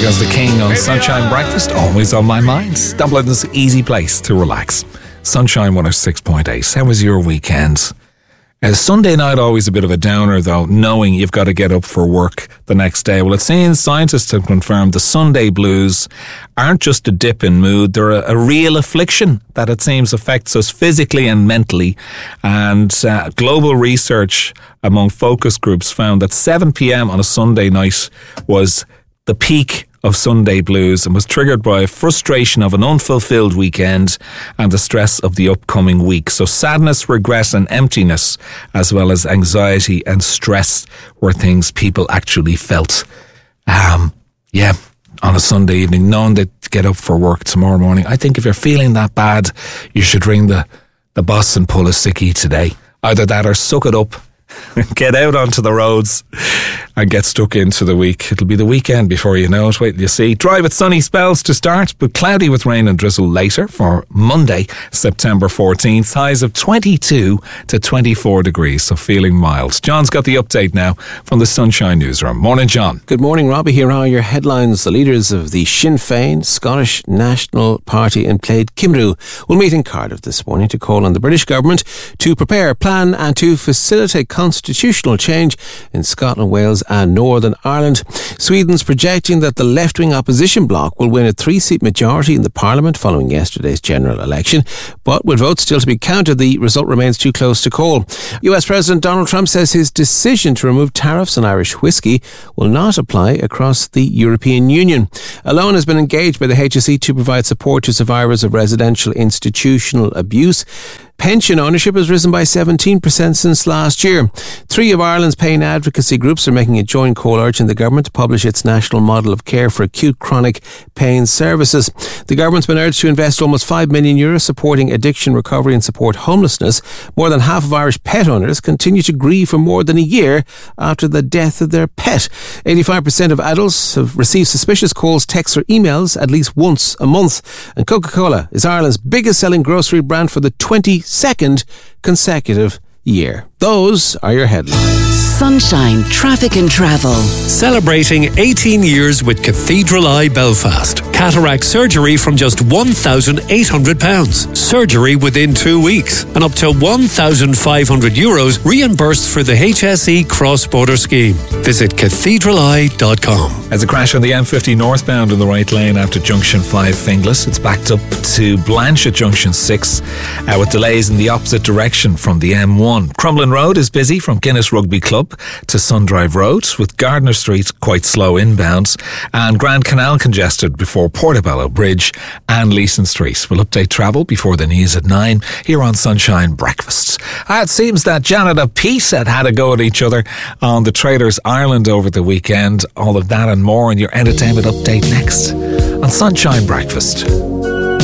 goes the King on Sunshine Breakfast, always on my mind. Dublin's easy place to relax. Sunshine 106.8. How was your weekend? Sunday night always a bit of a downer though, knowing you've got to get up for work the next day. Well, it seems scientists have confirmed the Sunday blues aren't just a dip in mood, they're a real affliction that it seems affects us physically and mentally. And global research among focus groups found that 7 p.m. on a Sunday night was the peak of Sunday blues and was triggered by frustration of an unfulfilled weekend and the stress of the upcoming week. So sadness, regret and emptiness, as well as anxiety and stress, were things people actually felt. On a Sunday evening, knowing that to get up for work tomorrow morning. I think if you're feeling that bad, you should ring the boss and pull a sickie today. Either that or suck it up. Get out onto the roads and get stuck into the week. It'll be the weekend before you know it. Wait till you see. Dry with sunny spells to start, but cloudy with rain and drizzle later for Monday, September 14th. Highs of 22 to 24 degrees, so feeling mild. John's got the update now from the Sunshine Newsroom. Morning, John. Good morning, Robbie. Here are your headlines. The leaders of the Sinn Féin, Scottish National Party and Plaid Cymru will meet in Cardiff this morning to call on the British government to prepare, plan and to facilitate constitutional change in Scotland, Wales and Northern Ireland. Sweden's projecting that the left-wing opposition bloc will win a 3-seat majority in the parliament following yesterday's general election, but with votes still to be counted, the result remains too close to call. US President Donald Trump says his decision to remove tariffs on Irish whiskey will not apply across the European Union. A loan has been engaged by the HSE to provide support to survivors of residential institutional abuse. Pension ownership has risen by 17% since last year. 3 of Ireland's pain advocacy groups are making a joint call urging the government to publish its national model of care for acute chronic pain services. The government's been urged to invest almost €5 million supporting addiction recovery and support homelessness. More than half of Irish pet owners continue to grieve for more than a year after the death of their pet. 85% of adults have received suspicious calls, texts or emails at least once a month. And Coca-Cola is Ireland's biggest selling grocery brand for the 22nd consecutive year. Those are your headlines. Sunshine Traffic and Travel. Celebrating 18 years with Cathedral Eye Belfast. Cataract surgery from just £1,800. Surgery within 2 weeks. And up to €1,500 reimbursed for the HSE cross-border scheme. Visit cathedraleye.com. As a crash on the M50 northbound in the right lane after Junction 5 Finglas. It's backed up to Blanche at Junction 6 with delays in the opposite direction from the M1. Crumlin Road is busy from Guinness Rugby Club to Sundrive Road, with Gardner Street quite slow inbound and Grand Canal congested before Portobello Bridge and Leeson Street. We'll update travel before the news at 9 here on Sunshine Breakfast. It seems that Janet and Pete had a go at each other on the Traders Ireland over the weekend. All of that and more in your entertainment update next on Sunshine Breakfast.